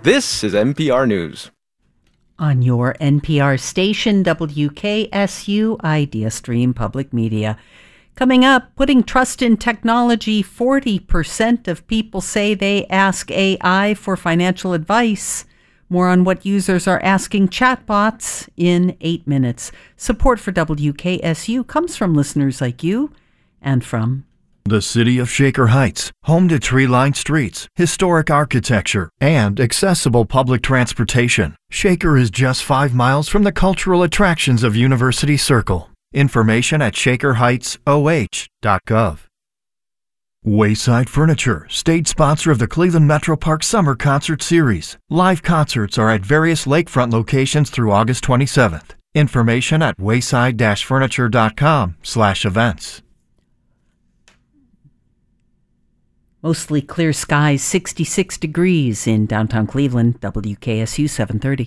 This is NPR News. On your NPR station, WKSU Idea Stream Public Media. Coming up, putting trust in technology. 40% of people say they ask AI for financial advice. More on what users are asking chatbots in 8 minutes. Support for WKSU comes from listeners like you and from the city of Shaker Heights, home to tree-lined streets, historic architecture, and accessible public transportation. Shaker is just 5 miles from the cultural attractions of University Circle. Information at shakerheightsoh.gov. Wayside Furniture, stage sponsor of the Cleveland Metro Park Summer Concert Series. Live concerts are at various lakefront locations through August 27th. Information at wayside-furniture.com/events. Mostly clear skies, 66 degrees in downtown Cleveland, WKSU 730.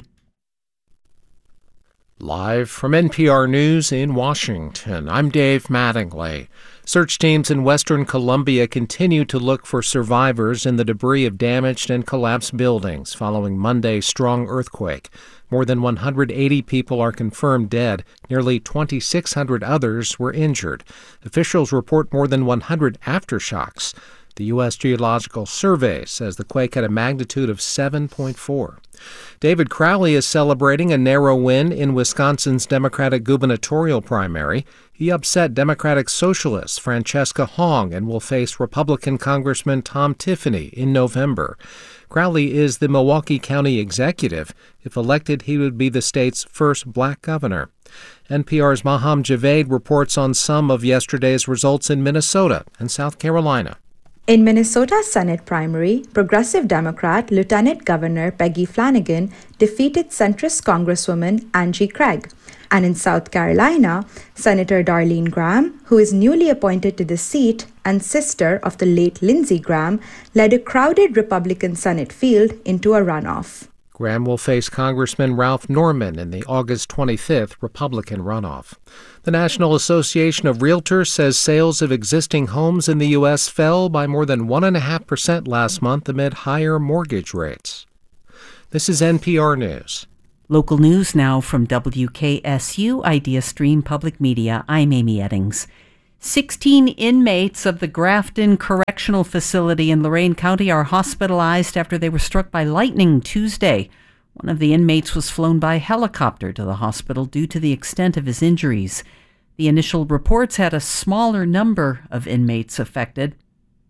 Live from NPR News in Washington, I'm Dave Mattingly. Search teams in western Colombia continue to look for survivors in the debris of damaged and collapsed buildings following Monday's strong earthquake. More than 180 people are confirmed dead. Nearly 2,600 others were injured. Officials report more than 100 aftershocks. The U.S. Geological Survey says the quake had a magnitude of 7.4. David Crowley is celebrating a narrow win in Wisconsin's Democratic gubernatorial primary. He upset Democratic Socialist Francesca Hong and will face Republican Congressman Tom Tiffany in November. Crowley is the Milwaukee County executive. If elected, he would be the state's first black governor. NPR's Maham Javed reports on some of yesterday's results in Minnesota and South Carolina. In Minnesota's Senate primary, Progressive Democrat Lieutenant Governor Peggy Flanagan defeated centrist Congresswoman Angie Craig. And in South Carolina, Senator Darlene Graham, who is newly appointed to the seat and sister of the late Lindsey Graham, led a crowded Republican Senate field into a runoff. Graham will face Congressman Ralph Norman in the August 25th Republican runoff. The National Association of Realtors says sales of existing homes in the U.S. fell by more than 1.5% last month amid higher mortgage rates. This is NPR News. Local news now from WKSU Idea Stream Public Media. I'm Amy Eddings. 16 inmates of the Grafton Correctional Facility in Lorain County are hospitalized after they were struck by lightning Tuesday. One of the inmates was flown by helicopter to the hospital due to the extent of his injuries. The initial reports had a smaller number of inmates affected.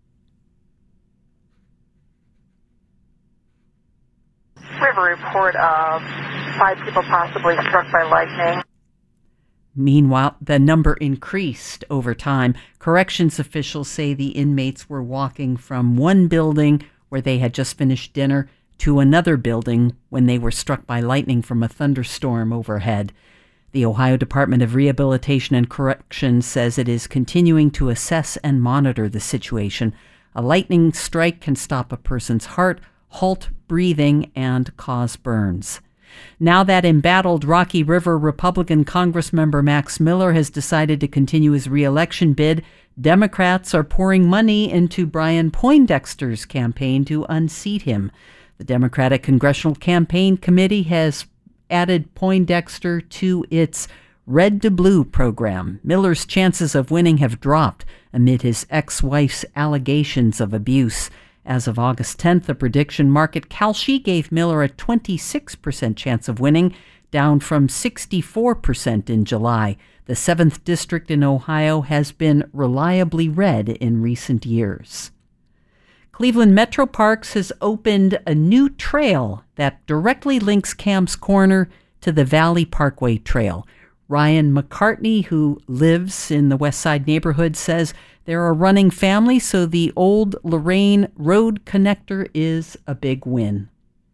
We have a report of 5 people possibly struck by lightning. Meanwhile, the number increased over time. Corrections officials say the inmates were walking from one building where they had just finished dinner to another building when they were struck by lightning from a thunderstorm overhead. The Ohio Department of Rehabilitation and Corrections says it is continuing to assess and monitor the situation. A lightning strike can stop a person's heart, halt breathing, and cause burns. Now that embattled Rocky River Republican Congressmember Max Miller has decided to continue his re-election bid, Democrats are pouring money into Brian Poindexter's campaign to unseat him. The Democratic Congressional Campaign Committee has added Poindexter to its Red to Blue program. Miller's chances of winning have dropped amid his ex-wife's allegations of abuse. As of August 10th, the prediction market Kalshi gave Miller a 26% chance of winning, down from 64% in July. The 7th district in Ohio has been reliably red in recent years. Cleveland Metro Parks has opened a new trail that directly links Camps Corner to the Valley Parkway Trail. Ryan McCartney, who lives in the West Side neighborhood, says they're a running family, so the old Lorain Road connector is a big win.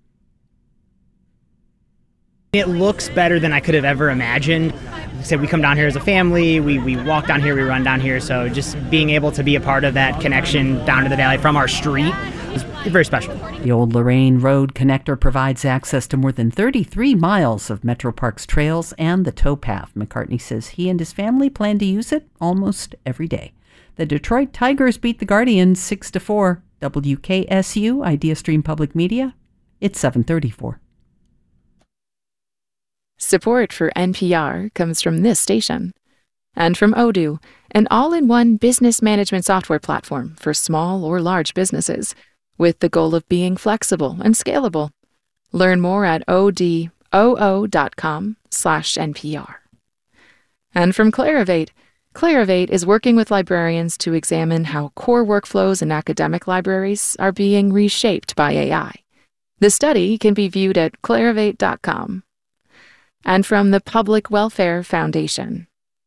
It looks better than I could have ever imagined. Like I said, we come down here as a family, we walk down here, we run down here, so just being able to be a part of that connection down to the valley from our street is very special. The old Lorain Road connector provides access to more than 33 miles of Metro Parks trails and the towpath. McCartney says he and his family plan to use it almost every day. The Detroit Tigers beat the Guardians 6-4. WKSU, Idea Stream Public Media, It's 7:34. Support for NPR comes from this station and from Odoo, an all-in-one business management software platform for small or large businesses with the goal of being flexible and scalable. Learn more at odoo.com/NPR. And from Clarivate. Clarivate is working with librarians to examine how core workflows in academic libraries are being reshaped by AI. The study can be viewed at clarivate.com. And from the Public Welfare Foundation.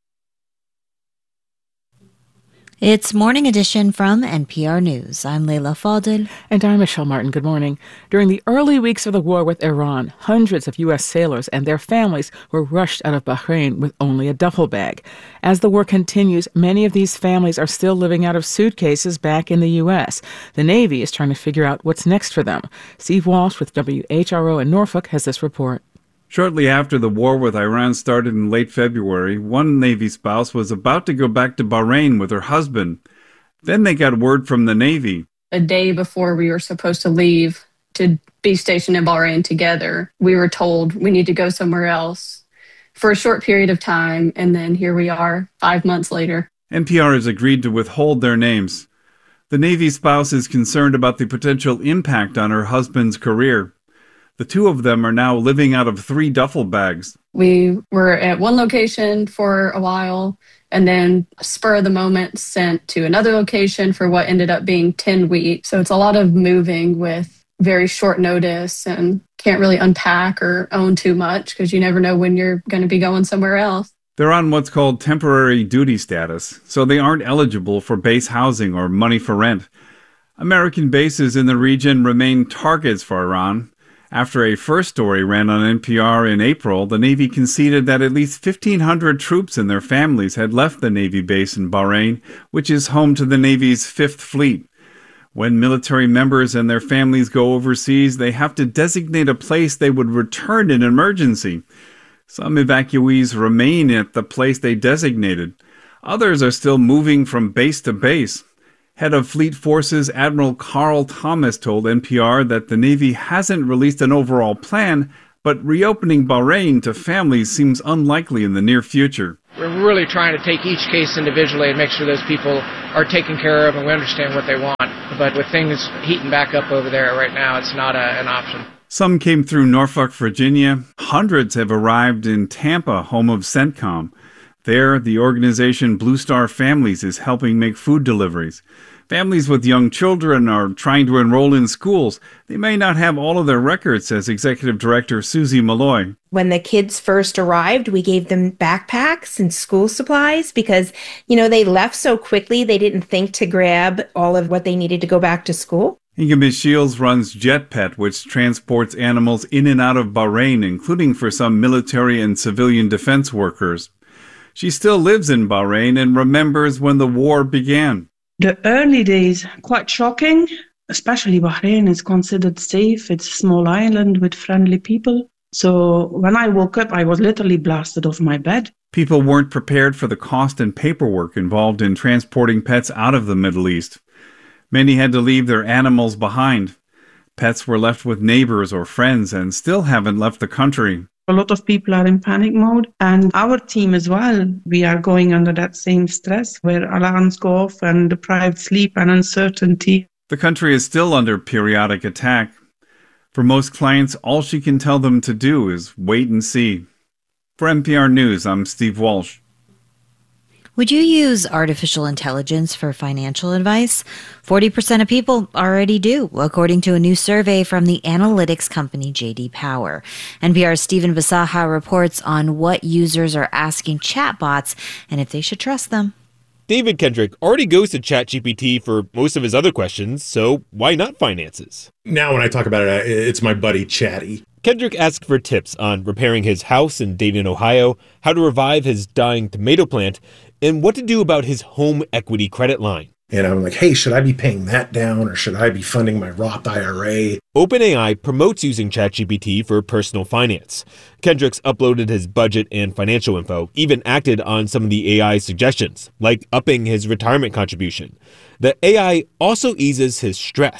It's Morning Edition from NPR News. I'm Leila Fadel. And I'm Michelle Martin. Good morning. During the early weeks of the war with Iran, hundreds of U.S. sailors and their families were rushed out of Bahrain with only a duffel bag. As the war continues, many of these families are still living out of suitcases back in the U.S. The Navy is trying to figure out what's next for them. Steve Walsh with WHRO in Norfolk has this report. Shortly after the war with Iran started in late February, one Navy spouse was about to go back to Bahrain with her husband. Then they got word from the Navy. A day before we were supposed to leave to be stationed in Bahrain together, we were told we need to go somewhere else for a short period of time, and then here we are 5 months later. NPR has agreed to withhold their names. The Navy spouse is concerned about the potential impact on her husband's career. The two of them are now living out of 3 duffel bags. We were at one location for a while and then spur of the moment sent to another location for what ended up being 10 weeks. So it's a lot of moving with very short notice and can't really unpack or own too much because you never know when you're going to be going somewhere else. They're on what's called temporary duty status, so they aren't eligible for base housing or money for rent. American bases in the region remain targets for Iran. After a first story ran on NPR in April, the Navy conceded that at least 1,500 troops and their families had left the Navy base in Bahrain, which is home to the Navy's 5th Fleet. When military members and their families go overseas, they have to designate a place they would return in an emergency. Some evacuees remain at the place they designated. Others are still moving from base to base. Head of Fleet Forces Admiral Carl Thomas told NPR that the Navy hasn't released an overall plan, but reopening Bahrain to families seems unlikely in the near future. We're really trying to take each case individually and make sure those people are taken care of and we understand what they want. But with things heating back up over there right now, it's not an option. Some came through Norfolk, Virginia. Hundreds have arrived in Tampa, home of CENTCOM. There, the organization Blue Star Families is helping make food deliveries. Families with young children are trying to enroll in schools. They may not have all of their records, says Executive Director Susie Malloy. When the kids first arrived, we gave them backpacks and school supplies because, they left so quickly they didn't think to grab all of what they needed to go back to school. Ms. Shields runs JetPet, which transports animals in and out of Bahrain, including for some military and civilian defense workers. She still lives in Bahrain and remembers when the war began. The early days, quite shocking, especially Bahrain is considered safe. It's a small island with friendly people. So when I woke up, I was literally blasted off my bed. People weren't prepared for the cost and paperwork involved in transporting pets out of the Middle East. Many had to leave their animals behind. Pets were left with neighbors or friends and still haven't left the country. A lot of people are in panic mode, and our team as well. We are going under that same stress where alarms go off and deprived sleep and uncertainty. The country is still under periodic attack. For most clients, all she can tell them to do is wait and see. For NPR News, I'm Steve Walsh. Would you use artificial intelligence for financial advice? 40% of people already do, according to a new survey from the analytics company J.D. Power. NPR's Stephen Basaha reports on what users are asking chatbots and if they should trust them. David Kendrick already goes to ChatGPT for most of his other questions, so why not finances? Now when I talk about it, it's my buddy Chatty. Kendrick asked for tips on repairing his house in Dayton, Ohio, how to revive his dying tomato plant, and what to do about his home equity credit line. And I'm like, hey, should I be paying that down or should I be funding my Roth IRA? OpenAI promotes using ChatGPT for personal finance. Kendrick's uploaded his budget and financial info, even acted on some of the AI suggestions, like upping his retirement contribution. The AI also eases his stress.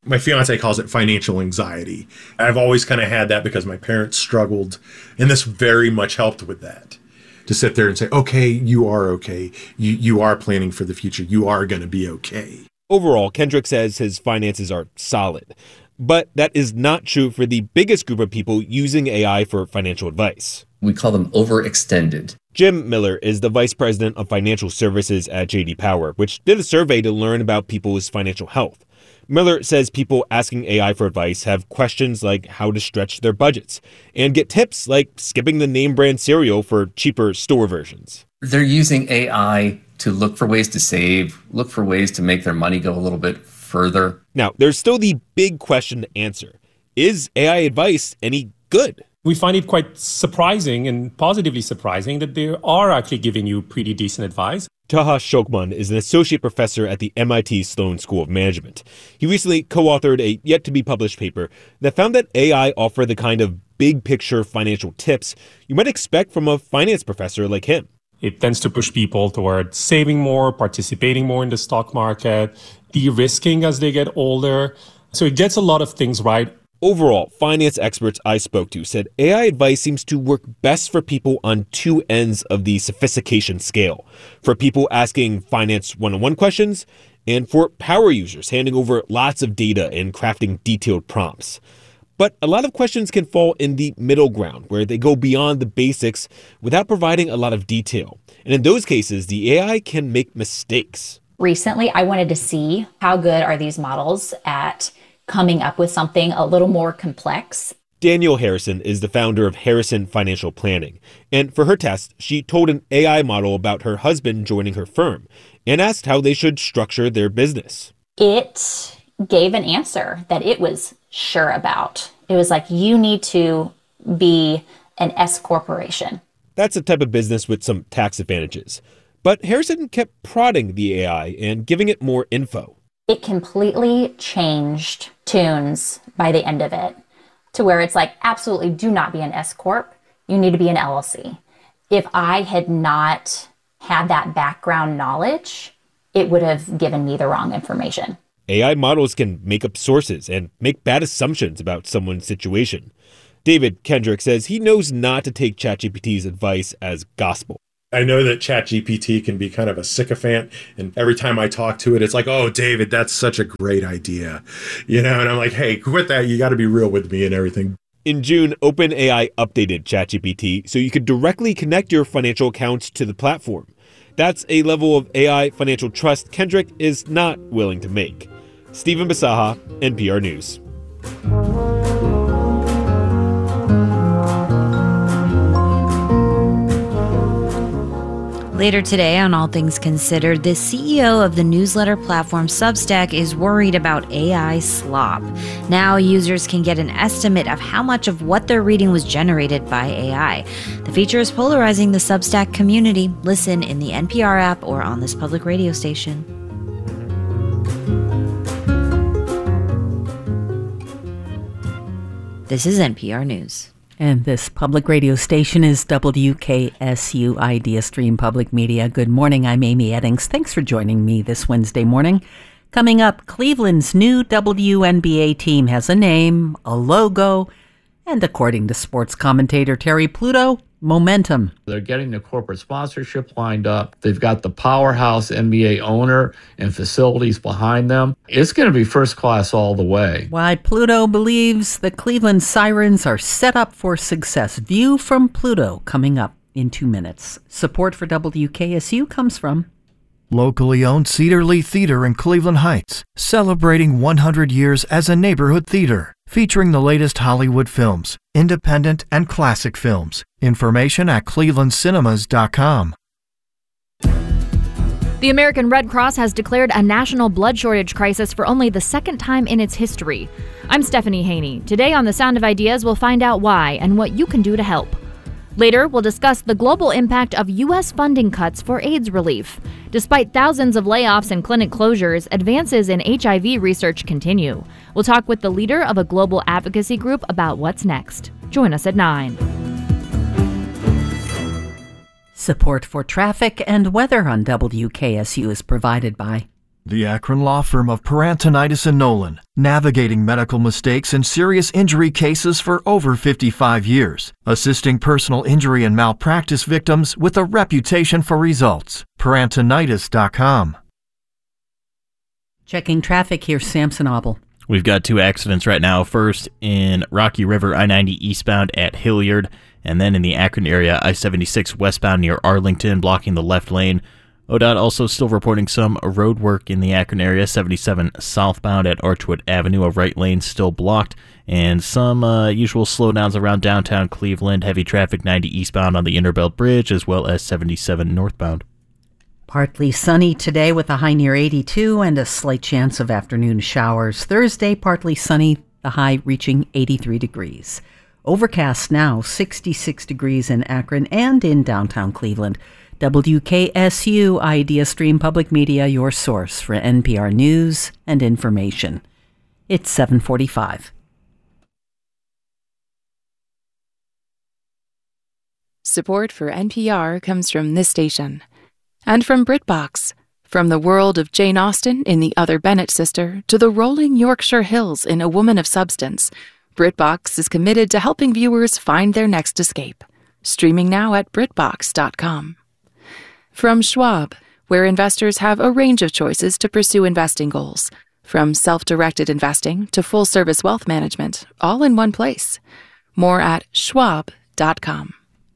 My fiance calls it financial anxiety. I've always kind of had that because my parents struggled, and this very much helped with that. To sit there and say, okay, you are okay. You are planning for the future. You are going to be okay. Overall, Kendrick says his finances are solid. But that is not true for the biggest group of people using AI for financial advice. We call them overextended. Jim Miller is the vice president of financial services at J.D. Power, which did a survey to learn about people's financial health. Miller says people asking AI for advice have questions like how to stretch their budgets and get tips like skipping the name brand cereal for cheaper store versions. They're using AI to look for ways to save, look for ways to make their money go a little bit further. Now, there's still the big question to answer. Is AI advice any good? We find it quite surprising and positively surprising that they are actually giving you pretty decent advice. Taha Shokman is an associate professor at the MIT Sloan School of Management. He recently co-authored a yet-to-be-published paper that found that AI offer the kind of big-picture financial tips you might expect from a finance professor like him. It tends to push people toward saving more, participating more in the stock market, de-risking as they get older. So it gets a lot of things right. Overall, finance experts I spoke to said AI advice seems to work best for people on two ends of the sophistication scale. For people asking finance one-on-one questions, and for power users handing over lots of data and crafting detailed prompts. But a lot of questions can fall in the middle ground, where they go beyond the basics without providing a lot of detail. And in those cases, the AI can make mistakes. Recently, I wanted to see how good are these models at coming up with something a little more complex. Danielle Harrison is the founder of Harrison Financial Planning. And for her test, she told an AI model about her husband joining her firm and asked how they should structure their business. It gave an answer that it was sure about. It was like, you need to be an S corporation. That's a type of business with some tax advantages. But Harrison kept prodding the AI and giving it more info. It completely changed tunes by the end of it to where it's like, absolutely do not be an S corp. You need to be an LLC. If I had not had that background knowledge, it would have given me the wrong information. AI models can make up sources and make bad assumptions about someone's situation. David Kendrick says he knows not to take ChatGPT's advice as gospel. I know that ChatGPT can be kind of a sycophant, and every time I talk to it, it's like, oh, David, that's such a great idea. And I'm like, hey, quit that. You got to be real with me and everything. In June, OpenAI updated ChatGPT so you could directly connect your financial accounts to the platform. That's a level of AI financial trust Kendrick is not willing to make. Stephen Basaha, NPR News. Later today on All Things Considered, the CEO of the newsletter platform Substack is worried about AI slop. Now users can get an estimate of how much of what they're reading was generated by AI. The feature is polarizing the Substack community. Listen in the NPR app or on this public radio station. This is NPR News. And this public radio station is WKSU Idea Stream Public Media. Good morning, I'm Amy Eddings. Thanks for joining me this Wednesday morning. Coming up, Cleveland's new WNBA team has a name, a logo, and according to sports commentator Terry Pluto, momentum. They're getting the corporate sponsorship lined up. They've got the powerhouse NBA owner and facilities behind them. It's going to be first class all the way. Why Pluto believes the Cleveland Sirens are set up for success. View from Pluto coming up in 2 minutes. Support for WKSU comes from locally owned Cedar Lee Theater in Cleveland Heights, celebrating 100 years as a neighborhood theater, featuring the latest Hollywood films, independent and classic films. Information at clevelandcinemas.com. The American Red Cross has declared a national blood shortage crisis for only the second time in its history. I'm Stephanie Haney. Today on The Sound of Ideas, we'll find out why and what you can do to help. Later, we'll discuss the global impact of U.S. funding cuts for AIDS relief. Despite thousands of layoffs and clinic closures, advances in HIV research continue. We'll talk with the leader of a global advocacy group about what's next. Join us at 9. Support for traffic and weather on WKSU is provided by The Akron law firm of Parantonitis and Nolan, navigating medical mistakes and serious injury cases for over 55 years, assisting personal injury and malpractice victims with a reputation for results. Parantonitis.com. Checking traffic here, Samson Obel. We've got 2 accidents right now. First in Rocky River, I-90 eastbound at Hilliard, and then in the Akron area, I-76 westbound near Arlington, blocking the left lane. ODOT also still reporting some road work in the Akron area, 77 southbound at Archwood Avenue, a right lane still blocked, and some usual slowdowns around downtown Cleveland, heavy traffic 90 eastbound on the Interbelt Bridge, as well as 77 northbound. Partly sunny today with a high near 82 and a slight chance of afternoon showers. Thursday, partly sunny, the high reaching 83 degrees. Overcast now, 66 degrees in Akron and in downtown Cleveland. WKSU Idea Stream Public Media, your source for NPR news and information. It's 7:45. Support for NPR comes from this station and from BritBox. From the world of Jane Austen in The Other Bennett Sister to the rolling Yorkshire Hills in A Woman of Substance, BritBox is committed to helping viewers find their next escape. Streaming now at BritBox.com. From Schwab, where investors have a range of choices to pursue investing goals, from self-directed investing to full-service wealth management, all in one place. More at Schwab.com.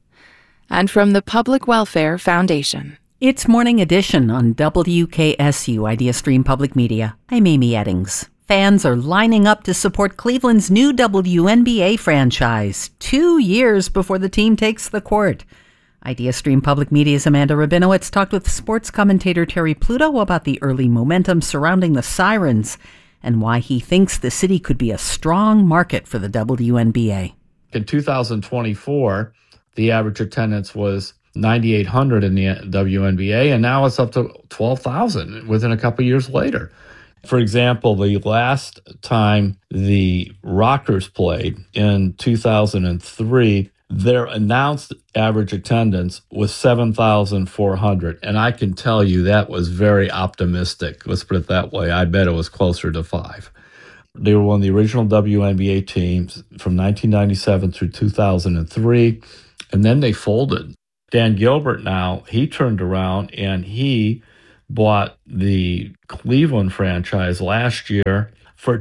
And from the Public Welfare Foundation. It's Morning Edition on WKSU Idea Stream Public Media. I'm Amy Eddings. Fans are lining up to support Cleveland's new WNBA franchise 2 years before the team takes the court. Idea Stream Public Media's Amanda Rabinowitz talked with sports commentator Terry Pluto about the early momentum surrounding the Sirens and why he thinks the city could be a strong market for the WNBA. In 2024, the average attendance was 9,800 in the WNBA, and now it's up to 12,000 within a couple years later. For example, the last time the Rockers played in 2003, their announced average attendance was 7,400. And I can tell you that was very optimistic. Let's put it that way. I bet it was closer to 5. They were one of the original WNBA teams from 1997 through 2003. And then they folded. Dan Gilbert now, he turned around and he bought the Cleveland franchise last year for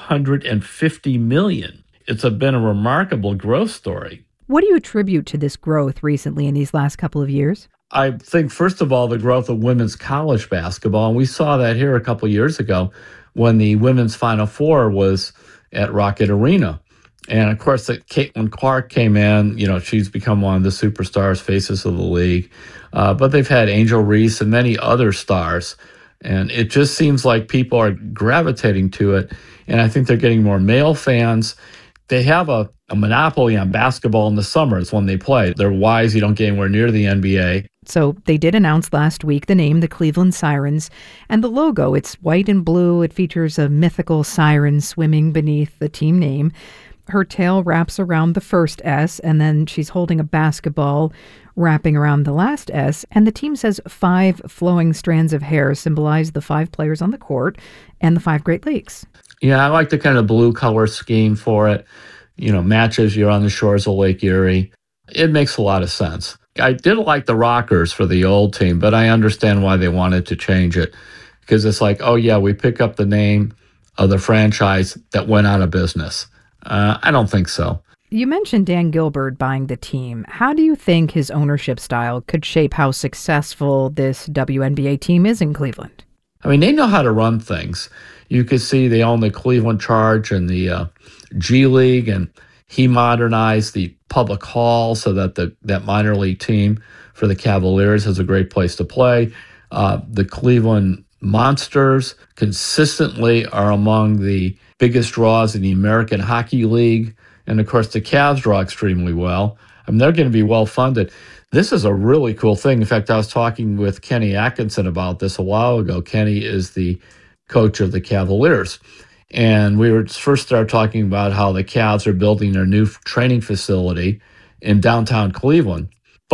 $250 million. It's been a remarkable growth story. What do you attribute to this growth recently in these last couple of years? I think, first of all, the growth of women's college basketball. And we saw that here a couple of years ago when the women's Final Four was at Rocket Arena. And, of course, Caitlin Clark came in. You know, she's become one of the superstars, faces of the league. But they've had Angel Reese and many other stars. And it just seems like people are gravitating to it. And I think they're getting more male fans. They have a monopoly on basketball in the summer. It's when they play. They're wise. You don't get anywhere near the NBA. So they did announce last week the name, the Cleveland Sirens, and the logo. It's white and blue. It features a mythical siren swimming beneath the team name. Her tail wraps around the first S, and then she's holding a basketball wrapping around the last S. And the team says 5 flowing strands of hair symbolize the 5 players on the court and the 5 Great Lakes. Yeah, I like the kind of blue color scheme for it. You know, matches you're on the shores of Lake Erie. It makes a lot of sense. I did like the Rockers for the old team, but I understand why they wanted to change it. Because it's like, oh yeah, we pick up the name of the franchise that went out of business. I don't think so. You mentioned Dan Gilbert buying the team. How do you think his ownership style could shape how successful this WNBA team is in Cleveland? I mean, they know how to run things. You could see they own the Cleveland Charge and the G League, and he modernized the public hall so that that minor league team for the Cavaliers has a great place to play. The Cleveland Monsters consistently are among the biggest draws in the American Hockey League. And of course, the Cavs draw extremely well. I mean, they're going to be well funded. This is a really cool thing. In fact, I was talking with Kenny Atkinson about this a while ago. Kenny is the coach of the Cavaliers. And we were first started talking about how the Cavs are building their new training facility in downtown Cleveland. But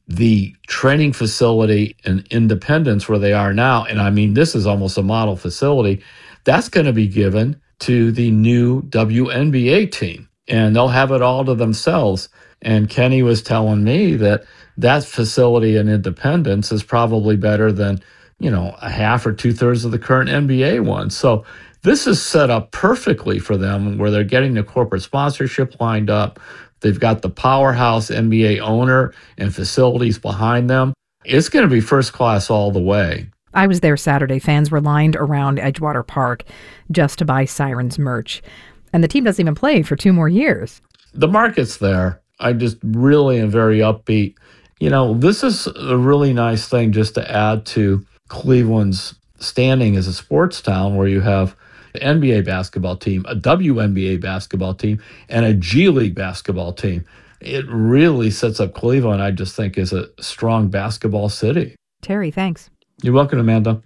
the training facility in Independence where they are now, and I mean, this is almost a model facility, that's going to be given to the new WNBA team, and they'll have it all to themselves. And Kenny was telling me that that facility in Independence is probably better than, a half or 2/3 of the current NBA one. So this is set up perfectly for them, where they're getting the corporate sponsorship lined up. They've got the powerhouse NBA owner and facilities behind them. It's going to be first class all the way. I was there Saturday. Fans were lined around Edgewater Park just to buy Sirens merch. And the team doesn't even play for 2 more years. The market's there. I just really am very upbeat. This is a really nice thing just to add to Cleveland's standing as a sports town, where you have an NBA basketball team, a WNBA basketball team, and a G League basketball team. It really sets up Cleveland, I just think, as a strong basketball city. Terry, thanks. You're welcome, Amanda.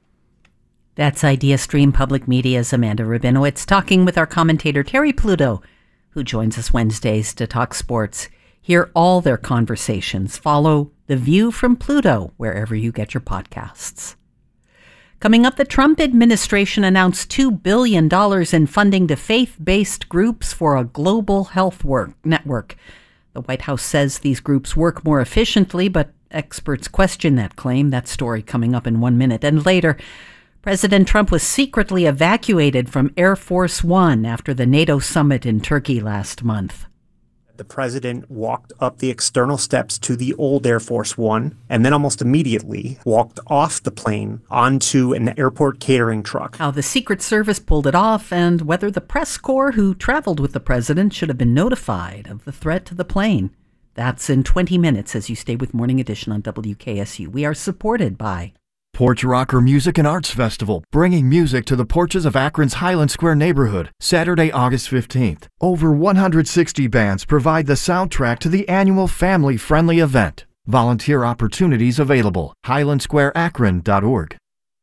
That's IdeaStream Public Media's Amanda Rabinowitz talking with our commentator Terry Pluto, who joins us Wednesdays to talk sports. Hear all their conversations. Follow The View from Pluto wherever you get your podcasts. Coming up, the Trump administration announced $2 billion in funding to faith-based groups for a global health network. The White House says these groups work more efficiently, but experts question that claim. That story coming up in 1 minute. And later, President Trump was secretly evacuated from Air Force One after the NATO summit in Turkey last month. The president walked up the external steps to the old Air Force One and then almost immediately walked off the plane onto an airport catering truck. How the Secret Service pulled it off and whether the press corps who traveled with the president should have been notified of the threat to the plane. That's in 20 minutes as you stay with Morning Edition on WKSU. We are supported by Porch Rocker Music and Arts Festival, bringing music to the porches of Akron's Highland Square neighborhood, Saturday, August 15th. Over 160 bands provide the soundtrack to the annual family-friendly event. Volunteer opportunities available. HighlandSquareAkron.org.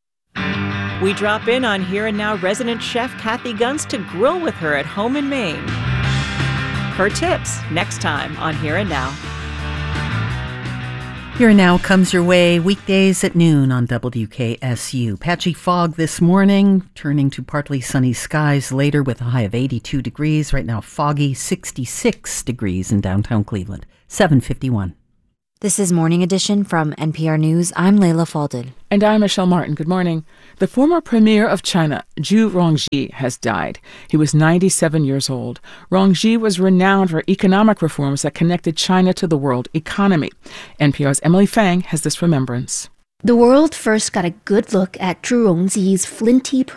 We drop in on Here and Now resident chef Kathy Gunz to grill with her at home in Maine. Her tips next time on Here and Now. Here Now comes your way weekdays at noon on WKSU. Patchy fog this morning, turning to partly sunny skies later with a high of 82 degrees. Right now, foggy 66 degrees in downtown Cleveland. 7:51. This is Morning Edition from NPR News. I'm Layla Falded. And I'm Michelle Martin. Good morning. The former premier of China, Zhu Rongji, has died. He was 97 years old. Rongji was renowned for economic reforms that connected China to the world economy. NPR's Emily Fang has this remembrance. The world first got a good look at Zhu Rongji's flinty